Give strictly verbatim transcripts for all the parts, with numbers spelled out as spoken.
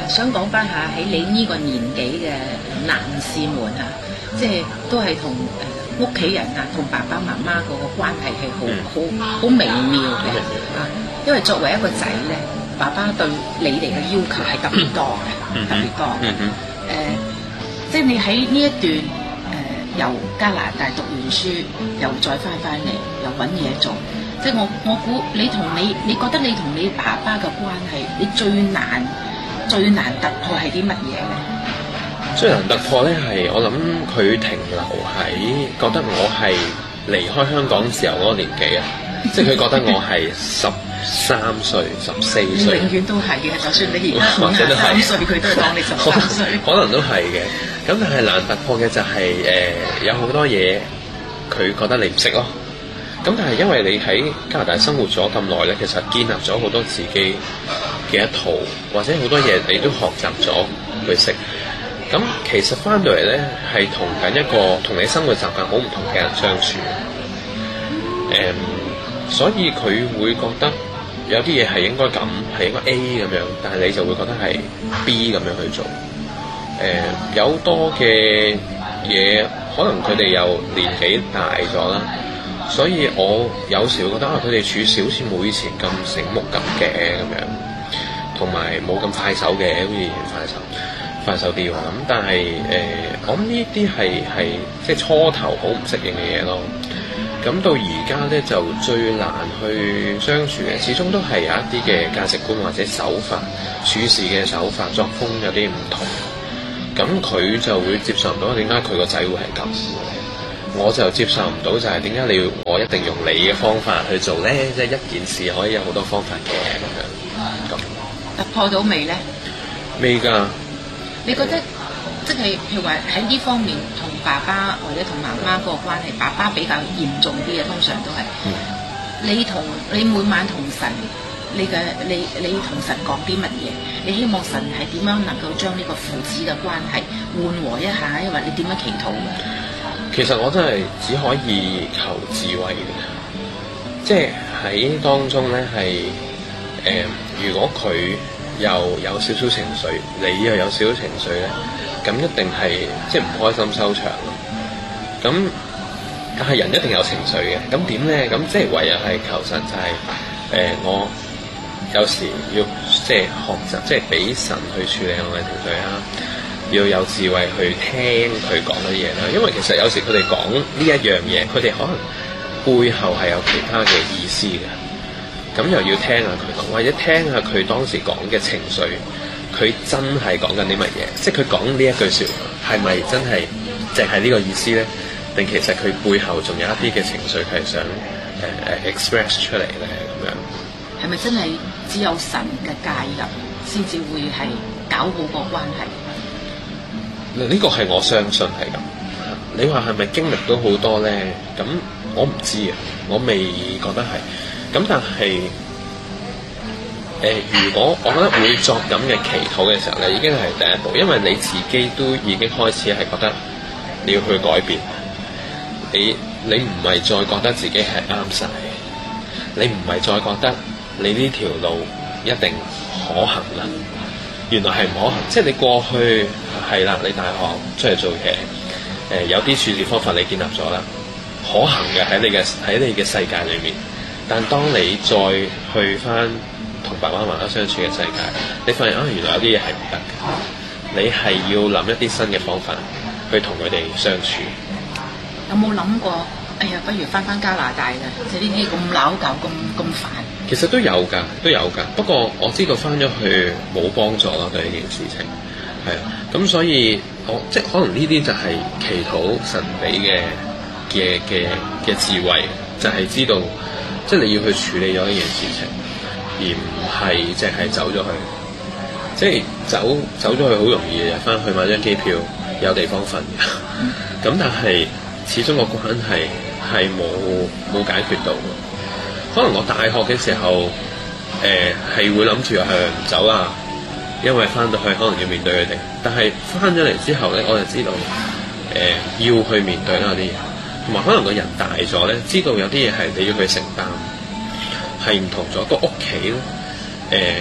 想講翻下喺你呢個年紀嘅男士們啊，即係都係同誒屋企人啊，同爸爸媽媽嗰個關係係好好好微妙嘅啊。因為作為一個仔咧，爸爸對你哋嘅要求係特別多嘅，特別多嘅。誒、呃，即係你喺呢一段誒、呃、由加拿大讀完書，又再翻翻嚟，又揾嘢做。即係我我估你同你，你覺得你同你爸爸嘅關係，你最難最難突破係啲乜嘢咧？ 最難突破咧係我諗佢停留喺覺得我係離開香港時候嗰個年紀啊，即係佢覺得我係十三歲、十四歲， 永遠都係嘅。就算你而家五十三歲，佢都當你十三歲。 可能都係嘅。咁但係難突破嘅就係、是、誒、呃、有好多嘢佢覺得你唔識咯。咁但係因為你喺加拿大生活咗咁耐咧，其實建立咗好多自己嘅一套，或者好多嘢你都學習咗去識。咁其實翻到嚟咧，係同緊一個同你生活習慣好唔同嘅人相處。誒、嗯，所以佢會覺得有啲嘢係應該咁，係應該 A 咁樣，但係你就會覺得係 B 咁樣去做。誒、嗯，有多嘅嘢，可能佢哋又年紀大咗啦。所以我有時會覺得啊，佢哋處事好似冇以前咁醒目咁嘅咁樣，同埋冇咁快手嘅，好似以前快手快手啲喎。咁但係誒、呃，我諗呢啲係係即係初頭好唔適應嘅嘢咯。咁到而家咧就最難去相處嘅，始終都係有一啲嘅價值觀或者手法、處事嘅手法、作風有啲唔同。咁佢就會接受唔到點解佢個仔會係咁。我就接受唔到，就係點解你要我一定用你嘅方法去做咧？即係一件事可以有好多方法嘅咁樣。咁突破到未咧？ 未㗎。 你覺得即係譬如話喺呢方面同爸爸或者同媽媽嗰個關係，爸爸比較嚴重啲嘅，通常都係、嗯、你同你每晚同神，你嘅你你同神講啲乜嘢？你希望神係點樣能夠將呢個父子嘅關係緩和一下？因為你點樣祈禱嘅？ 其實我真係只可以求智慧嘅，即係喺當中咧係誒，如果佢又有少少情緒，你又有少少情緒咧，咁一定係即係唔開心收場咯。咁但係人一定有情緒嘅，咁點咧？咁即係唯有係求神就係、是、誒、呃，我有時要即係學習，即係俾神去處理我嘅情緒啊。要有智慧去聽佢講嗰啲嘢啦，因為其實有時佢哋講呢一樣嘢，佢哋可能背後係有其他嘅意思嘅，咁又要聽下佢講，或者聽下佢當時講嘅情緒，佢真係講緊啲乜嘢？即係佢講呢一句説話，係咪真係淨係呢個意思咧？定其實佢背後仲有一啲嘅情緒係想誒誒、呃、express 出嚟咧？咁樣係咪真係只有神嘅介入先至會係搞好個關係？ 呢個係我相信係咁。你話係咪經歷到好多咧？咁我唔知啊，我未覺得係。咁但係誒、呃，如果我覺得會作咁嘅祈禱嘅時候咧，已經係第一步，因為你自己都已經開始係覺得你要去改變。你你唔係再覺得自己係啱晒，你唔係再覺得你呢條路一定可行啦。原來係唔可行，即係你過去係啦，你大學出嚟做嘢，誒、呃、有啲處事方法你建立咗啦，可行嘅喺你嘅喺你嘅世界裏面。但當你再去翻同爸爸媽媽相處嘅世界，你發現啊，原來有啲嘢係唔得嘅，你係要諗一啲新嘅方法去同佢哋相處。 有冇諗過？哎呀，不如翻翻加拿大啦！即係呢啲咁拗撬、咁咁煩。其實都有㗎，都有㗎。不過我知道翻咗去冇幫助咯，對呢件事情係啊。咁所以我即係可能呢啲就係祈禱神俾嘅嘅嘅嘅智慧，就係、是、知道即係你要去處理咗呢件事情，而唔係淨係走咗去。即係走走咗去好容易嘅，翻去買張機票有地方瞓嘅。咁但係始終個關係係冇冇解決到。可能我大學嘅時候，誒、呃、係會諗住係唔走啦，因為翻到去可能要面對佢哋。但係翻咗嚟之後咧，我就知道誒、呃、要去面對啦啲嘢，同埋可能個人大咗咧，知道有啲嘢係你要去承擔，係唔同咗。個屋企咧，誒、呃、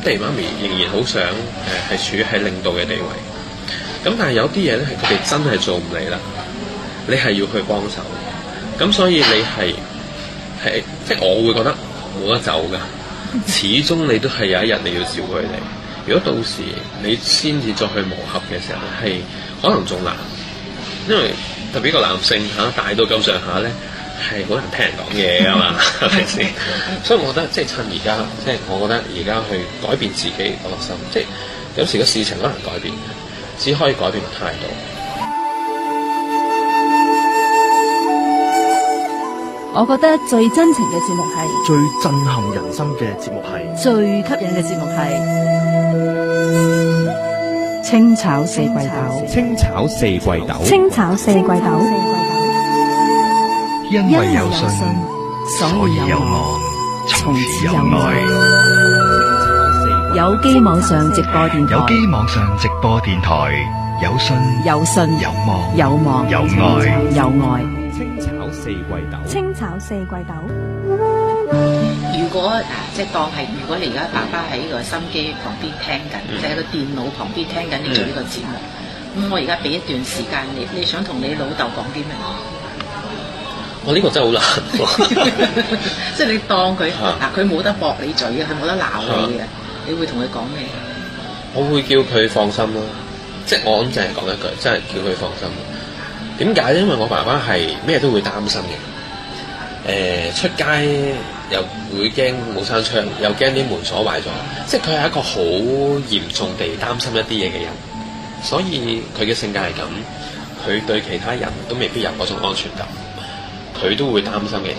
爹哋媽咪仍然好想誒係處於喺領導嘅地位。咁但係有啲嘢咧係佢哋真係做唔嚟啦，你係要去幫手。咁所以你係係即係我會覺得冇得走㗎，始終你都係有一日你要照顧佢哋。如果到時你先至再去磨合嘅時候，係可能仲難，因為特別個男性嚇、啊、大到咁上下咧，係好難聽人講嘢㗎嘛，係咪先？所以我覺得即係趁而家，即係我覺得而家去改變自己個心，即係有時個事情好難改變，只可以改變態度。 我覺得最真情嘅節目係最震撼人心嘅節目係最吸引嘅節目係清炒四季豆。 清炒四季豆， 清炒四季豆， 因為有信，所以有望，從此有愛。 有機網上直播電台， 有機網上直播電台，有信， 有信， 有望， 有望， 有愛， 有愛。 清炒四季豆， 清炒四季豆。 如果啊，即係當係，如果你而家爸爸喺個心機旁邊聽緊，嗯、即係喺個電腦旁邊聽緊你做呢個節目，咁、嗯、我而家俾一段時間你，你想同你老豆講啲咩？ 我呢、呢個真係好難喎， 即係你當佢嗱，佢冇得駁你嘴嘅，佢冇得鬧你嘅，你會同佢講咩？ 我會叫佢放心咯，即係我咁淨係講一句，真係叫佢放心。點解咧？因為我爸爸係咩都會擔心嘅。誒、呃，出街又會驚冇閂窗，又驚啲門鎖壞咗。即係佢係一個好嚴重地擔心一啲嘢嘅人，所以佢嘅性格係咁。佢對其他人都未必有嗰種安全感，佢都會擔心嘅。